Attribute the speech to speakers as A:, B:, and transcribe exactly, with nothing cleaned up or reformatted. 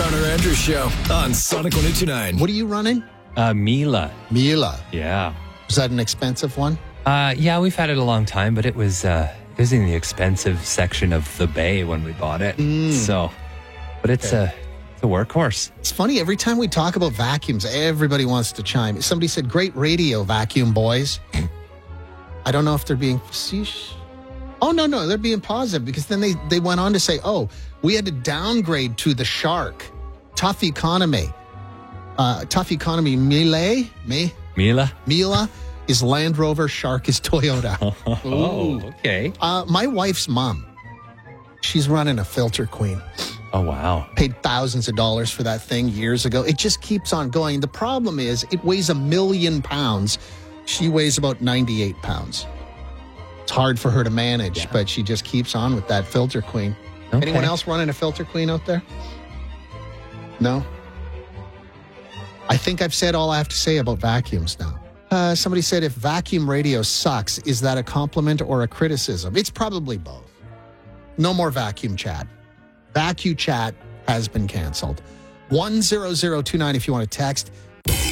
A: Garner Andrews Show on Sonic one oh two nine.
B: What are you running?
C: Uh, Mila.
B: Mila.
C: Yeah.
B: Was that an expensive one?
C: Uh, yeah, we've had it a long time, but it was uh, it was in the expensive section of the bay when we bought it.
B: Mm.
C: So, but it's
B: Okay.
C: a it's a workhorse.
B: It's funny, every time we talk about vacuums, everybody wants to chime. Somebody said, great radio vacuum, boys. I don't know if they're being facetious. Oh, no, no, they're being positive because then they, they went on to say, oh, we had to downgrade to the Shark. Tough economy. Uh, tough economy, Mila, me,
C: Mila.
B: Mila is Land Rover, Shark is Toyota.
C: Oh, okay.
B: Uh, my wife's mom, she's running a Filter Queen.
C: Oh, wow.
B: Paid thousands of dollars for that thing years ago. It just keeps on going. The problem is it weighs a million pounds. She weighs about ninety-eight pounds. It's hard for her to manage,
C: Yeah.
B: but she just keeps on with that Filter Queen.
C: Okay.
B: Anyone else running a Filter Queen out there? No? I think I've said all I have to say about vacuums now. Uh, somebody said, if vacuum radio sucks, is that a compliment or a criticism? It's probably both. No more vacuum chat. Vacuum chat has been canceled. one zero zero two nine if you want to text.